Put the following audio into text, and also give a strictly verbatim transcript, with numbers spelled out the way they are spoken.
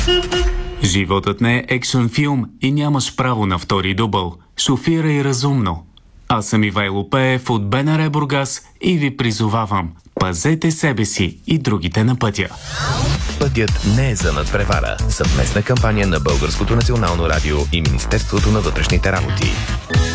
Животът не е екшън филм и нямаш право на втори дубъл. Шофирай разумно. Аз съм Ивайло Пеев от БНР Бургас и ви призовавам: пазете себе си и другите на пътя. Пътят не е за надпревара. Съвместна кампания на Българското национално радио и Министерството на вътрешните работи.